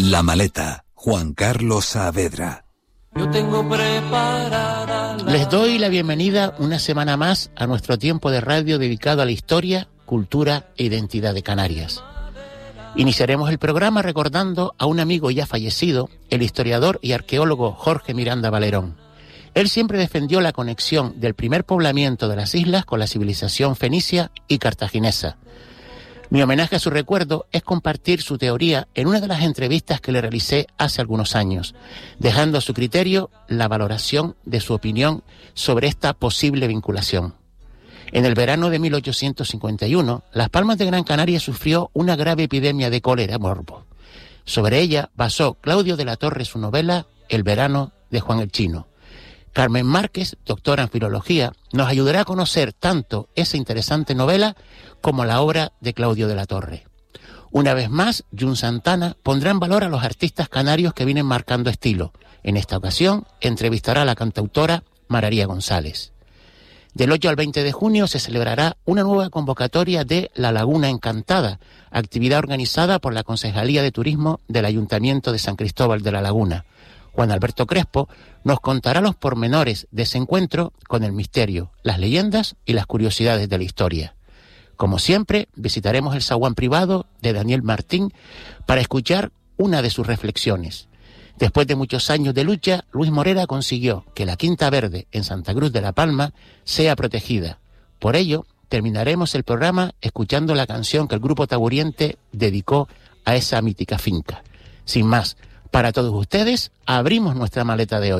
La Maleta, Juan Carlos Saavedra. Yo tengo preparada. Les doy la bienvenida una semana más a nuestro tiempo de radio dedicado a la historia, cultura e identidad de Canarias. Iniciaremos el programa recordando a un amigo ya fallecido, el historiador y arqueólogo Jorge Miranda Valerón. Él siempre defendió la conexión del primer poblamiento de las islas con la civilización fenicia y cartaginesa. Mi homenaje a su recuerdo es compartir su teoría en una de las entrevistas que le realicé hace algunos años, dejando a su criterio la valoración de su opinión sobre esta posible vinculación. En el verano de 1851, Las Palmas de Gran Canaria sufrió una grave epidemia de cólera morbo. Sobre ella basó Claudio de la Torre su novela El verano de Juan el Chino. Carmen Márquez, doctora en filología, nos ayudará a conocer tanto esa interesante novela como la obra de Claudio de la Torre. Una vez más, Jun Santana pondrá en valor a los artistas canarios que vienen marcando estilo. En esta ocasión, entrevistará a la cantautora Mararía González. Del 8 al 20 de junio se celebrará una nueva convocatoria de La Laguna Encantada, actividad organizada por la Concejalía de Turismo del Ayuntamiento de San Cristóbal de la Laguna. Juan Alberto Crespo nos contará los pormenores de ese encuentro con el misterio, las leyendas y las curiosidades de la historia. Como siempre, visitaremos el zaguán privado de Daniel Martín para escuchar una de sus reflexiones. Después de muchos años de lucha, Luis Morera consiguió que la Quinta Verde en Santa Cruz de la Palma sea protegida. Por ello, terminaremos el programa escuchando la canción que el grupo taburiente dedicó a esa mítica finca. Sin más, para todos ustedes, abrimos nuestra maleta de hoy.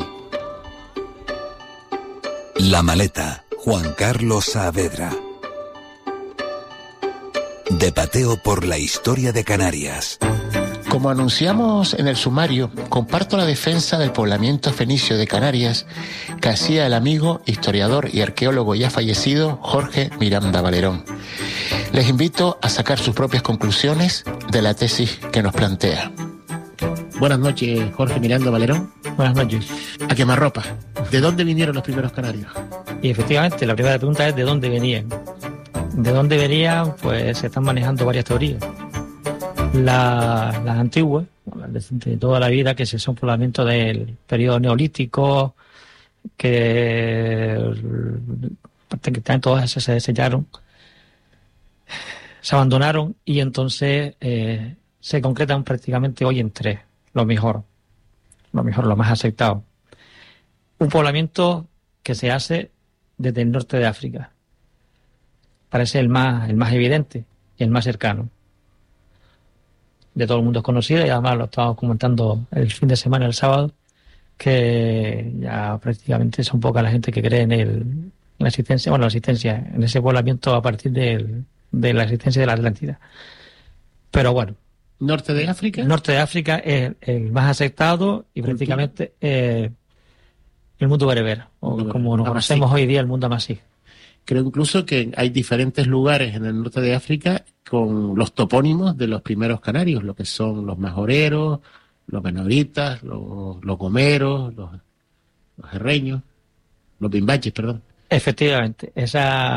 La Maleta, Juan Carlos Saavedra. De paseo por la historia de Canarias. Como anunciamos en el sumario, comparto la defensa del poblamiento fenicio de Canarias que hacía el amigo, historiador y arqueólogo ya fallecido Jorge Miranda Valerón. Les invito a sacar sus propias conclusiones de la tesis que nos plantea. Buenas noches, Jorge Miranda Valerón. Buenas noches. A quemarropa, ¿de dónde vinieron los primeros canarios? Y efectivamente, la primera pregunta es ¿de dónde venían? ¿De dónde venían? Pues se están manejando varias teorías. Las antiguas, de toda la vida, que son poblamientos del periodo neolítico, que todas esas se desecharon, se abandonaron y entonces se concretan prácticamente hoy en tres. Lo mejor, lo más aceptado. Un poblamiento que se hace desde el norte de África. Parece el más evidente y el más cercano. De todo el mundo es conocido y además lo estábamos comentando el fin de semana, el sábado, que ya prácticamente son poca la gente que cree en la existencia en ese poblamiento a partir de la existencia de la Atlántida. Pero bueno. ¿Norte de África? Norte de África es el más aceptado y prácticamente el mundo bereber, o como nos conocemos hoy día, el mundo amasí. Creo incluso que hay diferentes lugares en el norte de África con los topónimos de los primeros canarios, lo que son los majoreros, los benoritas, los gomeros, los herreños, los bimbaches, perdón. Efectivamente, en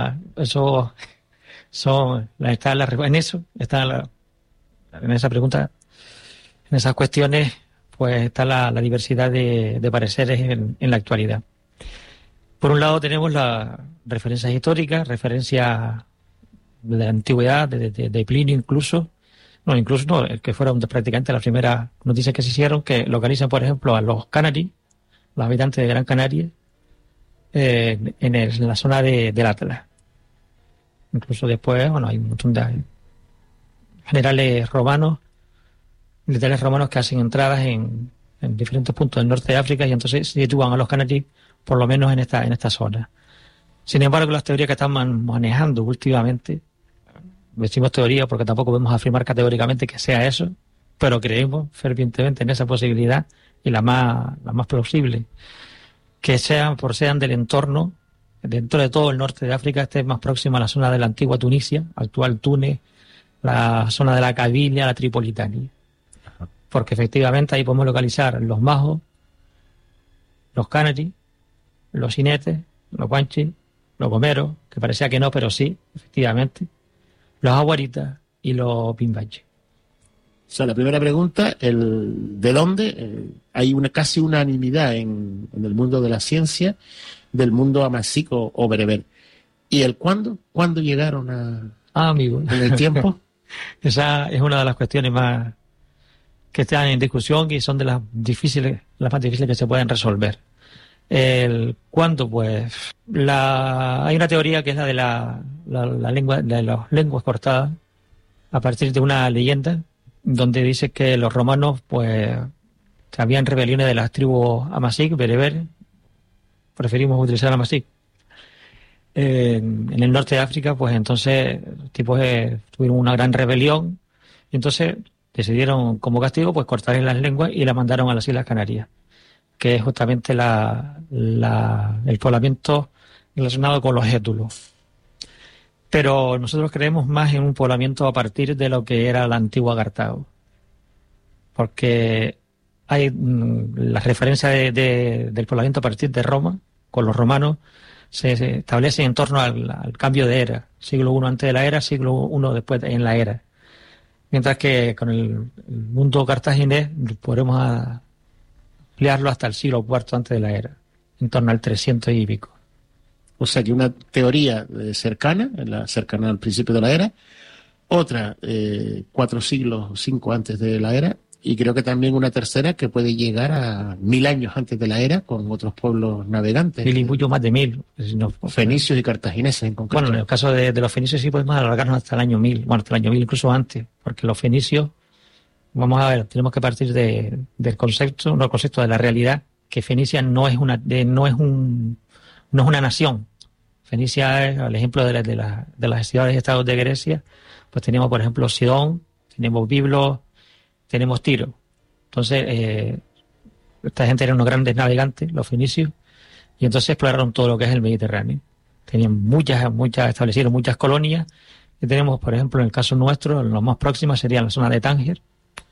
esa pregunta, en esas cuestiones, pues está la diversidad de pareceres en la actualidad. Por un lado tenemos las referencias históricas, referencias de la antigüedad, de Plinio incluso, que fueron prácticamente las primeras noticias que se hicieron, que localizan, por ejemplo, a los canaris, los habitantes de Gran Canaria, en la zona del Atlas. Incluso después, hay un montón de generales romanos, militares romanos que hacen entradas en diferentes puntos del norte de África y entonces sitúan a los canaris por lo menos en esta zona. Sin embargo, las teorías que están manejando últimamente, decimos teoría porque tampoco podemos afirmar categóricamente que sea eso, pero creemos fervientemente en esa posibilidad y la más plausible, que sean del entorno, dentro de todo el norte de África, esté más próximo a la zona de la antigua Tunisia, actual Túnez, la zona de la Cabilia, la Tripolitania. Porque efectivamente ahí podemos localizar los majos, los canaris, los sinetes, los guanchis, los gomeros, que parecía que no, pero sí, efectivamente, los aguaritas y los bimbaches. O sea, la primera pregunta, ¿de dónde? Hay casi unanimidad en el mundo de la ciencia, del mundo amazigh o bereber. ¿Y el cuándo? ¿Cuándo llegaron amigo, en el tiempo? Esa es una de las cuestiones más que están en discusión y son de las más difíciles que se pueden resolver. El cuándo, pues, hay una teoría que es la de la lengua, de las lenguas cortadas, a partir de una leyenda donde dice que los romanos, pues, habían rebeliones de las tribus amazigh, bereber, preferimos utilizar amazigh. En el norte de África, pues entonces los tipos tuvieron una gran rebelión y entonces decidieron como castigo pues cortarles las lenguas y las mandaron a las Islas Canarias, que es justamente el poblamiento relacionado con los hétulos. Pero nosotros creemos más en un poblamiento a partir de lo que era la antigua Cartago, porque hay la referencia del poblamiento a partir de Roma, con los romanos, se establece en torno al cambio de era, siglo I antes de la era, siglo I después en la era. Mientras que con el mundo cartaginés podemos ampliarlo hasta el siglo IV antes de la era, en torno al 300 y pico. O sea que una teoría cercana al principio de la era, otra 4 siglos o 5 antes de la era, y creo que también una tercera que puede llegar a 1000 años antes de la era con otros pueblos navegantes. Y mucho más de 1000. Fenicios y cartagineses en concreto. Bueno, en el caso de los fenicios sí podemos alargarnos hasta el año 1000, bueno, hasta el año 1000 incluso antes, porque los fenicios, vamos a ver, tenemos que partir del concepto, no el concepto de la realidad, que Fenicia no es una nación. Fenicia es, al ejemplo de las ciudades y estados de Grecia, pues tenemos, por ejemplo, Sidón, tenemos Biblos, tenemos Tiro. Entonces, esta gente eran unos grandes navegantes, los fenicios, y entonces exploraron todo lo que es el Mediterráneo. Tenían establecieron muchas colonias, y tenemos, por ejemplo, en el caso nuestro, los más próximos serían la zona de Tánger,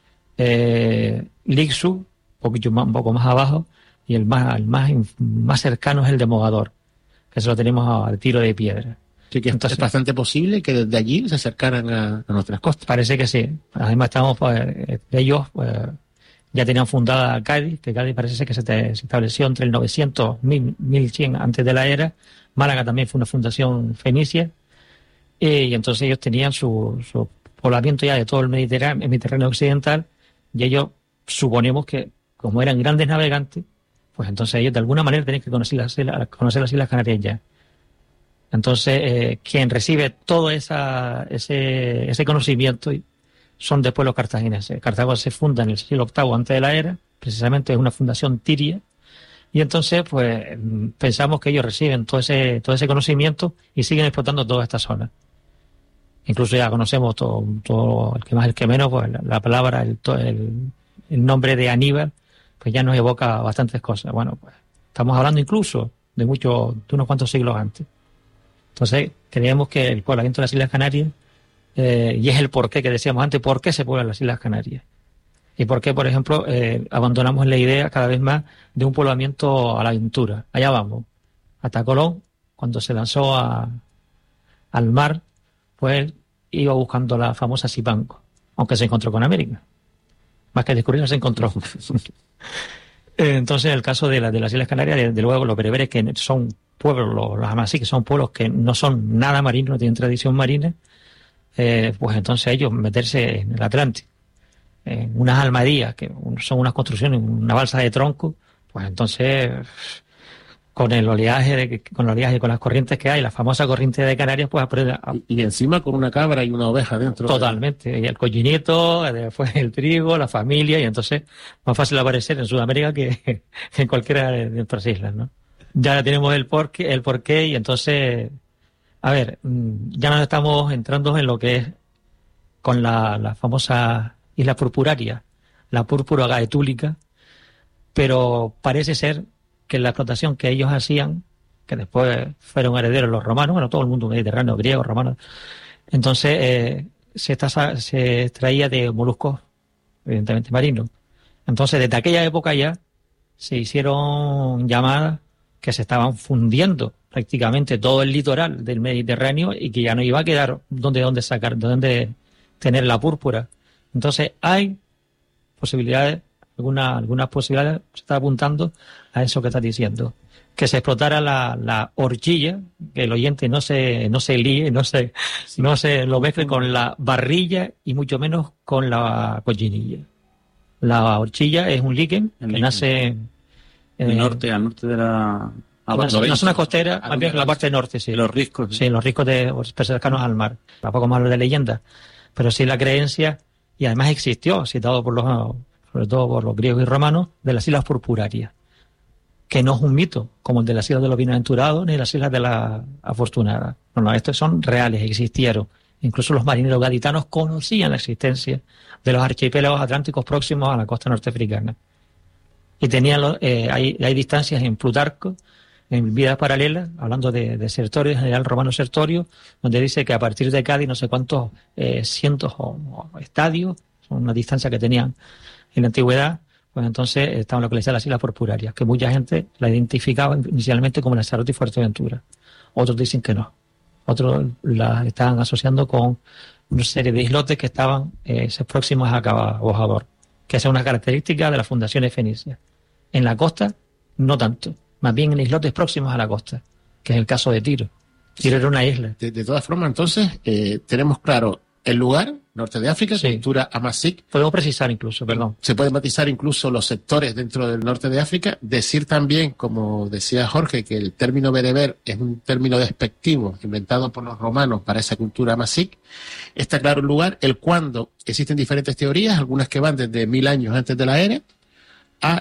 Lixu, un poco más abajo, y el más cercano es el de Mogador, que se lo tenemos a tiro de piedra. Sí, que entonces, es bastante posible que desde allí se acercaran a nuestras costas. Parece que sí. Además, ellos ya tenían fundada Cádiz, que Cádiz parece ser que se estableció entre el 900 y 1100 antes de la era. Málaga también fue una fundación fenicia. Y entonces ellos tenían su poblamiento ya de todo el Mediterráneo occidental. Y ellos suponemos que, como eran grandes navegantes, pues entonces ellos de alguna manera tenían que conocer las Islas Canarias ya. Entonces, quien recibe todo ese conocimiento son después los cartagineses. Cartago se funda en el siglo VIII antes de la era, precisamente es una fundación tiria, y entonces pues pensamos que ellos reciben todo ese conocimiento y siguen explotando toda esta zona. Incluso ya conocemos todo el que más, el que menos, pues la palabra, el nombre de Aníbal, pues ya nos evoca bastantes cosas. Bueno, pues estamos hablando incluso de unos cuantos siglos antes. Entonces, creemos que el poblamiento de las Islas Canarias, y es el porqué que decíamos antes, ¿por qué se pueblan las Islas Canarias? Y por qué, por ejemplo, abandonamos la idea cada vez más de un poblamiento a la aventura. Allá vamos. Hasta Colón, cuando se lanzó al mar, pues iba buscando la famosa Cipango, aunque se encontró con América. Más que descubrirla, se encontró. Entonces, el caso de las Islas Canarias, desde luego, los bereberes, que son pueblos, los amazigh, que son pueblos que no son nada marinos, no tienen tradición marina, pues entonces ellos meterse en el Atlántico, en unas almadías, que son unas construcciones, una balsa de tronco, pues entonces con el oleaje, con las corrientes que hay, la famosa corriente de Canarias, pues aprende y encima con una cabra y una oveja dentro. Totalmente, y el collinito, después el trigo, la familia, y entonces más fácil aparecer en Sudamérica que en cualquiera de otras islas, ¿no? Ya tenemos el porqué, y entonces, a ver, ya nos estamos entrando en lo que es con la famosa isla purpuraria, la púrpura gaetúlica, pero parece ser que la explotación que ellos hacían, que después fueron herederos los romanos, bueno, todo el mundo mediterráneo, griego, romano, entonces se extraía de moluscos, evidentemente marinos. Entonces, desde aquella época ya se hicieron llamadas que se estaban fundiendo prácticamente todo el litoral del Mediterráneo y que ya no iba a quedar dónde tener la púrpura. Entonces hay posibilidades, algunas posibilidades, se está apuntando a eso que estás diciendo, que se explotara la horchilla, que el oyente no se líe, no se lo mezcle con la barrilla y mucho menos con la cochinilla. La horchilla es un líquen que nace al norte de la zona costera, más bien en la parte norte, sí. Los riscos. Sí, los riscos cercanos al mar. Tampoco vamos a hablar de leyenda, pero sí la creencia, y además existió, citado sobre todo por los griegos y romanos, de las islas purpurarias, que no es un mito, como el de las islas de los bienaventurados ni las islas de la afortunada. No, estos son reales, existieron. Incluso los marineros gaditanos conocían la existencia de los archipiélagos atlánticos próximos a la costa norteafricana. Y tenían hay distancias en Plutarco, en Vidas Paralelas, hablando de Sertorio, el general romano Sertorio, donde dice que a partir de Cádiz no sé cuántos cientos o estadios, son una distancia que tenían en la antigüedad, pues entonces estaban localizadas las islas purpurarias, que mucha gente la identificaba inicialmente como Lanzarote y Fuerteventura. Otros dicen que no. Otros las estaban asociando con una serie de islotes que estaban próximos a Cabo Bojador, que es una característica de las fundaciones fenicias. En la costa, no tanto. Más bien en islotes próximos a la costa, que es el caso de Tiro. Tiro era una isla. De todas formas, entonces, tenemos claro el lugar, norte de África, sí. Cultura Amazigh. Podemos precisar incluso, perdón. Se pueden matizar incluso los sectores dentro del norte de África. Decir también, como decía Jorge, que el término bereber es un término despectivo inventado por los romanos para esa cultura Amazigh. Está claro el lugar, el cuándo. Existen diferentes teorías, algunas que van desde 1000 años antes de la era a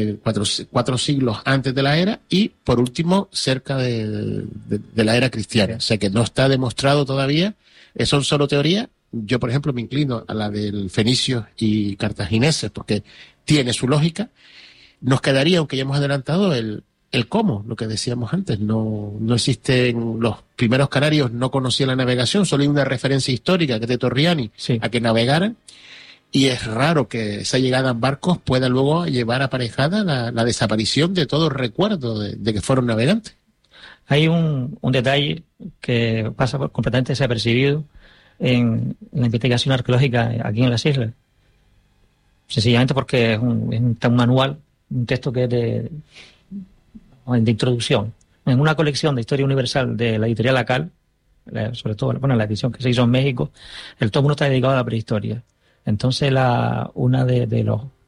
4 siglos antes de la era y, por último, cerca de la era cristiana. O sea que no está demostrado todavía, son solo teorías. Yo, por ejemplo, me inclino a la del fenicios y cartagineses porque tiene su lógica. Nos quedaría, aunque ya hemos adelantado, el cómo, lo que decíamos antes. No existen, los primeros canarios no conocían la navegación, solo hay una referencia histórica que es de Torriani, sí, a que navegaran. Y es raro que esa llegada en barcos pueda luego llevar aparejada la desaparición de todo recuerdo de que fueron navegantes. Hay un detalle que pasa completamente desapercibido en la investigación arqueológica aquí en las islas. Sencillamente porque es un manual, un texto que es de introducción. En una colección de historia universal de la editorial ACAL, sobre todo la edición que se hizo en México, el tomo 1 está dedicado a la prehistoria. Entonces una de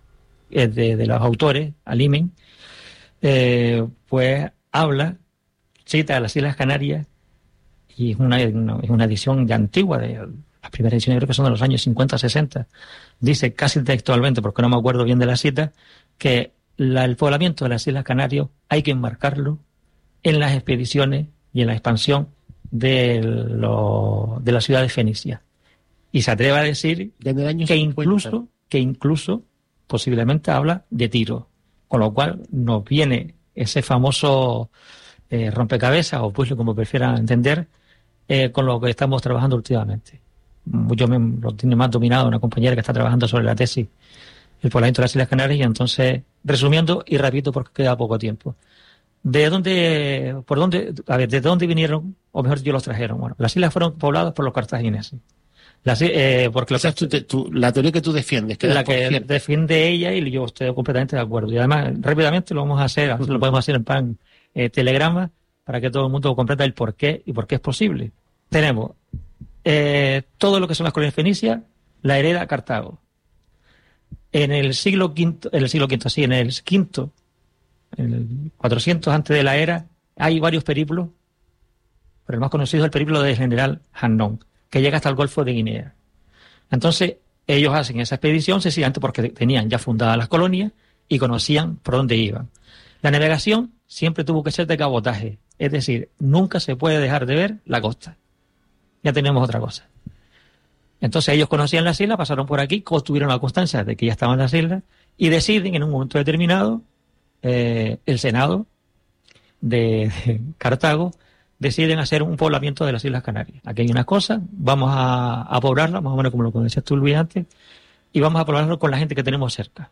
los autores, Alimen, pues cita a las Islas Canarias, y es una edición ya antigua, de las primeras ediciones creo que son de los años 50-60, dice casi textualmente, porque no me acuerdo bien de la cita, que el poblamiento de las Islas Canarias hay que enmarcarlo en las expediciones y en la expansión de las ciudades fenicias. Y se atreve a decir que incluso posiblemente habla de Tiro, con lo cual nos viene ese famoso rompecabezas, o puzzle como prefieran entender, con lo que estamos trabajando últimamente. Yo lo tiene más dominado una compañera que está trabajando sobre la tesis, el poblamiento de las Islas Canarias, y entonces, resumiendo y repito porque queda poco tiempo. ¿De dónde vinieron, o mejor yo los trajeron? Bueno, las islas fueron pobladas por los cartagineses. Porque la teoría que tú defiendes, la que defiende ella, y yo estoy completamente de acuerdo. Y además, rápidamente lo vamos a hacer, lo podemos hacer en plan telegrama, para que todo el mundo comprenda el por qué y por qué es posible. Tenemos todo lo que son las colonias fenicias, la hereda Cartago. En el siglo V, en el 400 antes de la era, hay varios periplos, pero el más conocido es el periplo del general Hannon, que llega hasta el Golfo de Guinea. Entonces, ellos hacen esa expedición sencillamente porque tenían ya fundadas las colonias y conocían por dónde iban. La navegación siempre tuvo que ser de cabotaje, es decir, nunca se puede dejar de ver la costa. Ya tenemos otra cosa. Entonces ellos conocían las islas, pasaron por aquí, tuvieron la constancia de que ya estaban las islas y deciden en un momento determinado, el Senado de Cartago deciden hacer un poblamiento de las Islas Canarias. Aquí hay una cosa, vamos a poblarla, más o menos como lo decías tú, Luis, antes, y vamos a poblarlo con la gente que tenemos cerca.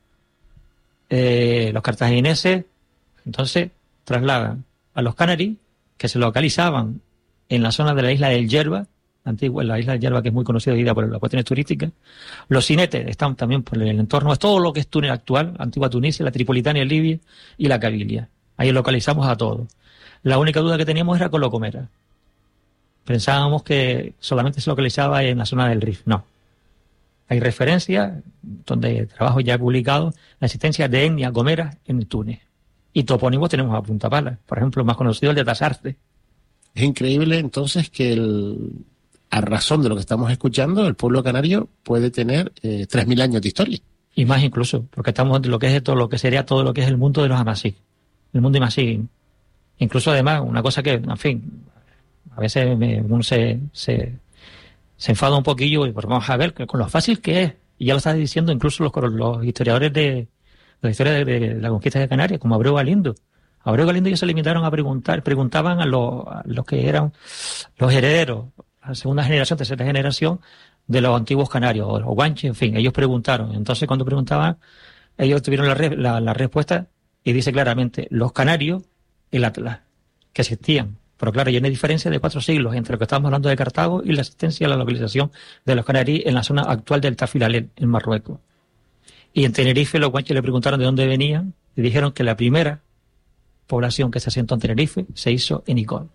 Los cartagineses, entonces, trasladan a los canarí, que se localizaban en la zona de la isla del Yerba, antigua, la isla de Yerba, que es muy conocida hoy día por las cuestiones turísticas. Los cinetes están también por el entorno, es todo lo que es Túnez actual, antigua Tunisia, la Tripolitania, Libia y la Cabilia. Ahí localizamos a todos. La única duda que teníamos era con Locomera. Pensábamos que solamente se localizaba en la zona del Rif. No. Hay referencias, donde trabajo ya publicado, la existencia de etnias gomeras en Túnez. Y topónimos tenemos a Punta Pala. Por ejemplo, el más conocido, el de Tasarte. Es increíble entonces que a razón de lo que estamos escuchando, el pueblo canario puede tener 3.000 años de historia. Y más incluso, porque estamos en lo que es todo lo que sería todo lo que es el mundo de los amasí. El mundo amasí. Incluso además, una cosa que, en fin, a veces uno se enfada un poquillo y pues vamos a ver que con lo fácil que es, y ya lo está diciendo incluso los historiadores de la historia de la conquista de Canarias, como Abreu Galindo. A Abreu Galindo ellos se limitaron a preguntaban a los que eran los herederos, la segunda generación, tercera generación de los antiguos canarios, o los guanches, en fin, ellos preguntaron. Entonces cuando preguntaban, ellos tuvieron la respuesta y dice claramente, los canarios, el Atlas, que existían. Pero claro, ya hay una diferencia de 4 siglos entre lo que estamos hablando de Cartago y la existencia de la localización de los canaríes en la zona actual del Tafilalet, en Marruecos. Y en Tenerife los guanches le preguntaron de dónde venían y dijeron que la primera población que se asentó en Tenerife se hizo en Icod.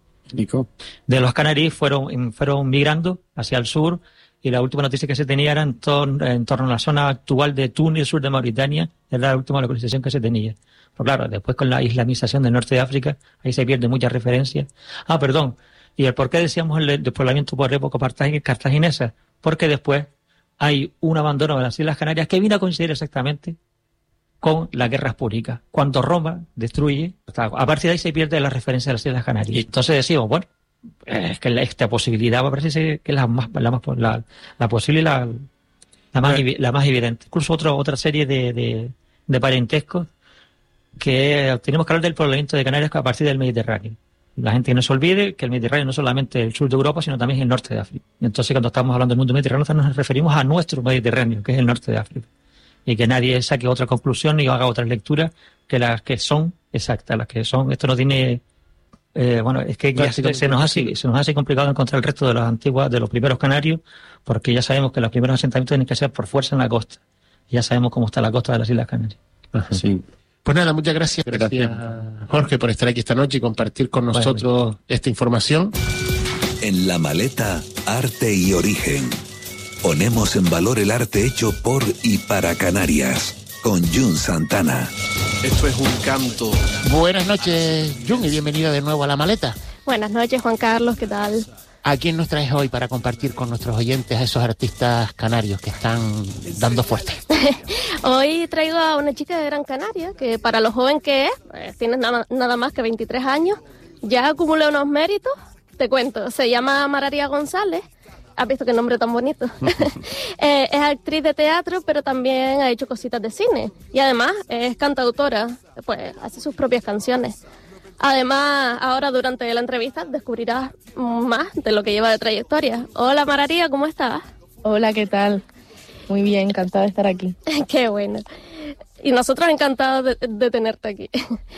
De los canaríes fueron migrando hacia el sur y la última noticia que se tenía era en torno a la zona actual de Túnez, sur de Mauritania, era la última localización que se tenía. Pero claro, después con la islamización del norte de África, ahí se pierde muchas referencias. ¿Y el por qué decíamos el despoblamiento por época cartaginesa? Porque después hay un abandono de las Islas Canarias que viene a coincidir exactamente con las guerras púnicas. Cuando Roma destruye, a partir de ahí se pierde la referencia de las Islas Canarias. Y entonces decimos, bueno, es que esta posibilidad me parece que es la posible y la más evidente. Incluso otra serie de parentescos que tenemos que hablar del poblamiento de Canarias a partir del Mediterráneo. La gente no se olvide que el Mediterráneo no es solamente el sur de Europa, sino también el norte de África. Y entonces cuando estamos hablando del mundo mediterráneo nos referimos a nuestro Mediterráneo, que es el norte de África. Y que nadie saque otra conclusión ni haga otra lectura que las que son exactas, las que son. Esto no tiene... es que ya se nos hace complicado encontrar el resto de de los primeros canarios, porque ya sabemos que los primeros asentamientos tienen que ser por fuerza en la costa. Ya sabemos cómo está la costa de las Islas Canarias. Ajá. Sí. Pues nada, muchas gracias, Jorge, por estar aquí esta noche y compartir con nosotros esta información. En La Maleta, arte y origen. Ponemos en valor el arte hecho por y para Canarias, con Jun Santana. Esto es un canto. Buenas noches, Jun, y bienvenida de nuevo a La Maleta. Buenas noches, Juan Carlos, ¿qué tal? ¿A quién nos traes hoy para compartir con nuestros oyentes a esos artistas canarios que están dando fuerte? Hoy traigo a una chica de Gran Canaria que para lo joven que es, tiene nada más que 23 años, ya acumula unos méritos. Te cuento, se llama Mararia González. ¿Has visto qué nombre tan bonito? Es actriz de teatro, pero también ha hecho cositas de cine. Y además es cantautora, pues hace sus propias canciones. Además, ahora durante la entrevista descubrirás más de lo que lleva de trayectoria. Hola Mararia, ¿cómo estás? Hola, ¿qué tal? Muy bien, encantada de estar aquí. Qué bueno. Y nosotros encantados de tenerte aquí.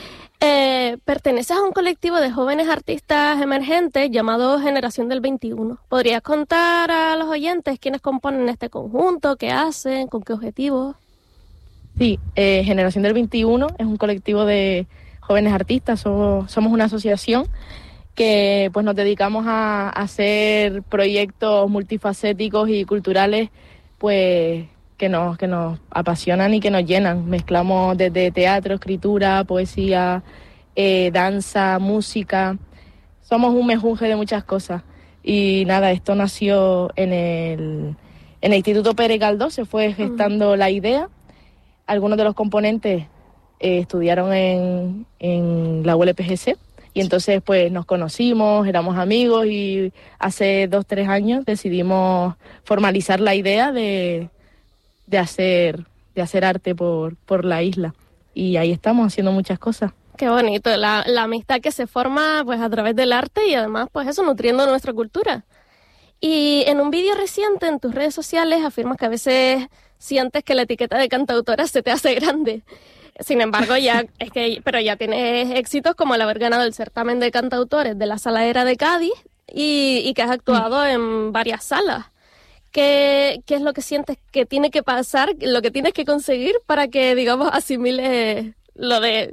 Perteneces a un colectivo de jóvenes artistas emergentes llamado Generación del 21. ¿Podrías contar a los oyentes quiénes componen este conjunto, qué hacen, con qué objetivos? Sí, Generación del 21 es un colectivo de jóvenes artistas, somos una asociación que pues nos dedicamos a hacer proyectos multifacéticos y culturales pues que nos apasionan y que nos llenan. Mezclamos desde teatro, escritura, poesía, danza, música. Somos un mejunje de muchas cosas. Y nada, esto nació en el Instituto Pérez Galdós, se fue gestando la idea. Algunos de los componentes estudiaron en la ULPGC y entonces pues nos conocimos, éramos amigos y hace 2-3 años decidimos formalizar la idea de hacer arte por la isla y ahí estamos haciendo muchas cosas. Qué bonito, la amistad que se forma pues a través del arte y además pues eso nutriendo nuestra cultura. Y en un vídeo reciente en tus redes sociales afirmas que a veces sientes que la etiqueta de cantautora se te hace grande. Sin embargo, ya tienes éxitos como el haber ganado el certamen de cantautores de la Saladera de Cádiz y que has actuado en varias salas. ¿Qué es lo que sientes que tiene que pasar, lo que tienes que conseguir para que, digamos, asimiles lo de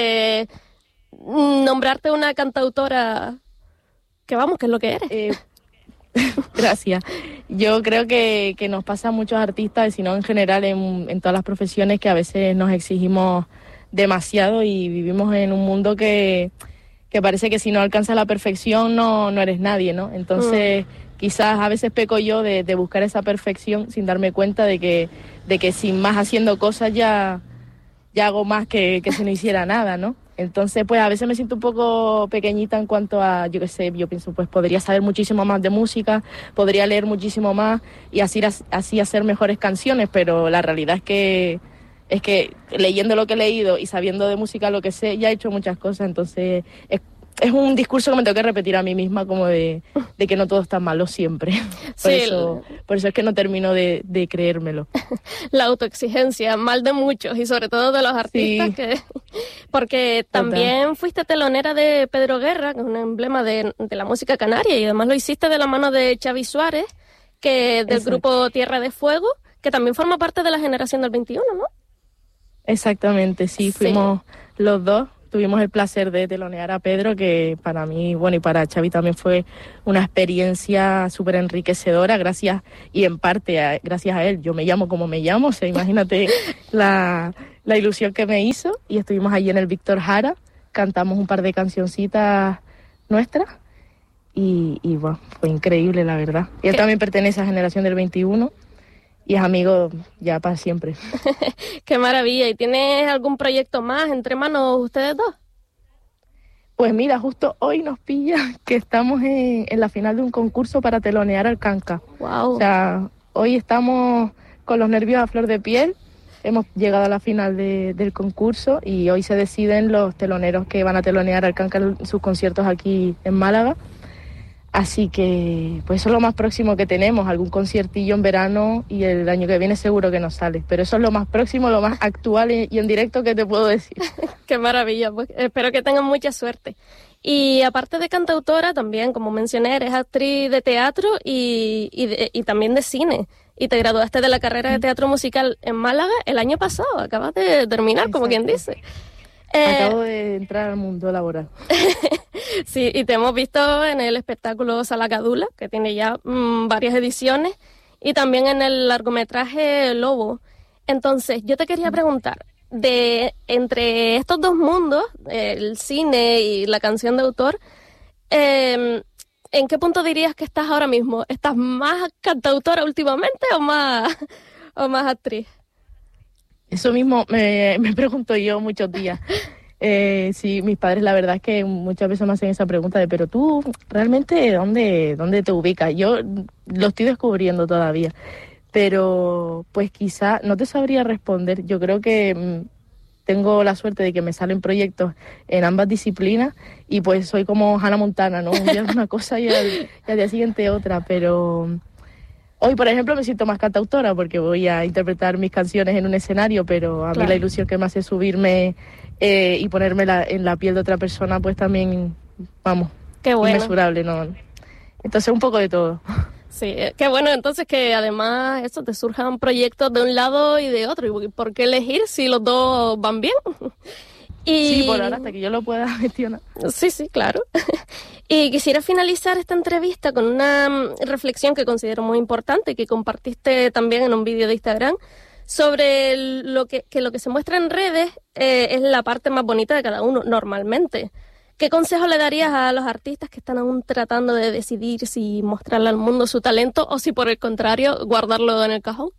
nombrarte una cantautora, que vamos, que es lo que eres? Gracias. Yo creo que nos pasa a muchos artistas, y si no en general en todas las profesiones, que a veces nos exigimos demasiado y vivimos en un mundo que parece que si no alcanzas la perfección no eres nadie, ¿no? Entonces quizás a veces peco yo de buscar esa perfección sin darme cuenta de que sin más haciendo cosas ya hago más que si no hiciera nada, ¿no? Entonces, pues a veces me siento un poco pequeñita en cuanto a, yo qué sé, yo pienso, pues podría saber muchísimo más de música, podría leer muchísimo más y así hacer mejores canciones, pero la realidad es que leyendo lo que he leído y sabiendo de música lo que sé, ya he hecho muchas cosas, entonces es un discurso que me tengo que repetir a mí misma, como de que no todo está malo siempre. Por eso es que no termino de creérmelo. La autoexigencia, mal de muchos y sobre todo de los artistas, sí. Porque también fuiste telonera de Pedro Guerra, que es un emblema de la música canaria, y además lo hiciste de la mano de Xavi Suárez, que del grupo Tierra de Fuego, que también forma parte de la generación del 21, ¿no? Exactamente, sí, fuimos los dos. Tuvimos el placer de telonear a Pedro, que para mí, bueno, y para Xavi también fue una experiencia súper enriquecedora, gracias a él. Yo me llamo como me llamo, o sea, imagínate la ilusión que me hizo. Y estuvimos allí en el Víctor Jara, cantamos un par de cancioncitas nuestras y bueno, fue increíble, la verdad. Y él también pertenece a la generación del 21. Y es amigo ya para siempre. ¡Qué maravilla! ¿Y tienes algún proyecto más entre manos ustedes dos? Pues mira, justo hoy nos pilla que estamos en la final de un concurso para telonear al Kanka. ¡Wow! O sea, hoy estamos con los nervios a flor de piel. Hemos llegado a la final del concurso y hoy se deciden los teloneros que van a telonear al Kanka en sus conciertos aquí en Málaga. Así que pues eso es lo más próximo que tenemos, algún conciertillo en verano y el año que viene seguro que nos sale. Pero eso es lo más próximo, lo más actual y en directo que te puedo decir. ¡Qué maravilla! Pues espero que tengan mucha suerte. Y aparte de cantautora, también, como mencioné, eres actriz de teatro y también de cine. Y te graduaste de la carrera de teatro musical en Málaga el año pasado. Acabas de terminar, exacto, como quien dice. Acabo de entrar al mundo laboral. Sí, y te hemos visto en el espectáculo Salacadula, que tiene ya varias ediciones, y también en el largometraje Lobo. Entonces, yo te quería preguntar, entre estos dos mundos, el cine y la canción de autor, ¿en qué punto dirías que estás ahora mismo? ¿Estás más cantautora últimamente o más actriz? Eso mismo me pregunto yo muchos días. Sí, mis padres la verdad es que muchas veces me hacen esa pregunta de, pero tú realmente ¿dónde te ubicas? Yo lo estoy descubriendo todavía, pero pues quizá no te sabría responder. Yo creo que tengo la suerte de que me salen proyectos en ambas disciplinas y pues soy como Hannah Montana, ¿no? Un día una cosa y al día siguiente otra, pero hoy, por ejemplo, me siento más cantautora porque voy a interpretar mis canciones en un escenario, pero a mí la ilusión que me hace subirme y ponerme en la piel de otra persona, pues también, vamos, qué bueno, inmesurable, ¿no? Entonces, un poco de todo. Sí, qué bueno entonces que además eso te surjan proyectos de un lado y de otro. ¿Y por qué elegir si los dos van bien? Sí, por ahora, hasta que yo lo pueda gestionar. Sí, claro. Y quisiera finalizar esta entrevista con una reflexión que considero muy importante, que compartiste también en un vídeo de Instagram, sobre lo que se muestra en redes es la parte más bonita de cada uno, normalmente. ¿Qué consejo le darías a los artistas que están aún tratando de decidir si mostrarle al mundo su talento o si, por el contrario, guardarlo en el cajón?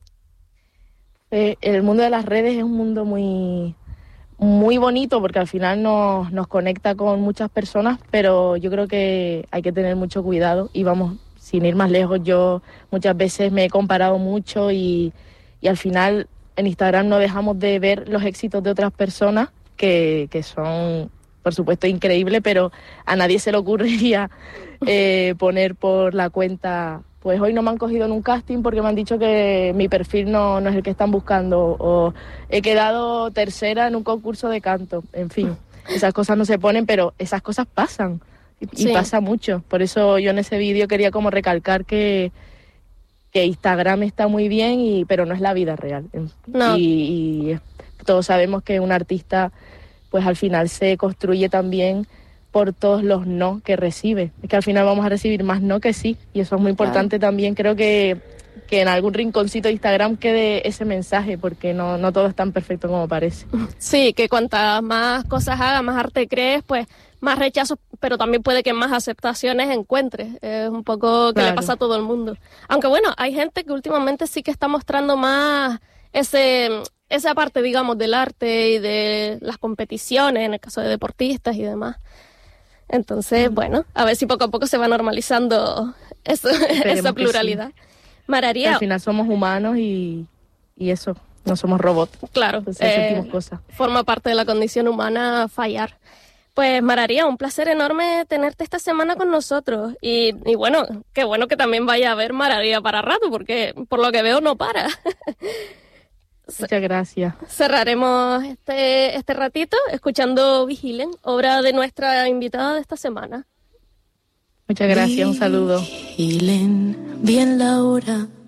El mundo de las redes es un mundo muy bonito porque al final nos conecta con muchas personas, pero yo creo que hay que tener mucho cuidado y vamos, sin ir más lejos, yo muchas veces me he comparado mucho y al final en Instagram no dejamos de ver los éxitos de otras personas que son, por supuesto, increíbles, pero a nadie se le ocurriría poner por la cuenta, pues hoy no me han cogido en un casting porque me han dicho que mi perfil no es el que están buscando, o he quedado tercera en un concurso de canto. En fin, esas cosas no se ponen, pero esas cosas pasan. Y pasa mucho. Por eso yo en ese vídeo quería como recalcar que Instagram está muy bien, pero no es la vida real. No. Y todos sabemos que un artista, pues al final se construye también por todos los no que recibe. Es que al final vamos a recibir más no que sí. Y eso es muy importante también. Creo que en algún rinconcito de Instagram quede ese mensaje, porque no todo es tan perfecto como parece. Sí, que cuantas más cosas hagas, más arte crees, pues más rechazos, pero también puede que más aceptaciones encuentres. Es un poco que le pasa a todo el mundo. Aunque bueno, hay gente que últimamente sí que está mostrando más esa parte, digamos, del arte y de las competiciones, en el caso de deportistas y demás. Entonces, bueno, a ver si poco a poco se va normalizando esa pluralidad. Mararía. Al final somos humanos y eso, no somos robots. Claro, sentimos cosas. Forma parte de la condición humana fallar. Pues Mararía, un placer enorme tenerte esta semana con nosotros. Y bueno, qué bueno que también vaya a ver Mararía para rato, porque por lo que veo no para. Muchas gracias. Cerraremos este ratito escuchando Vigilen, obra de nuestra invitada de esta semana. Muchas gracias, un saludo. Vigilen bien la hora,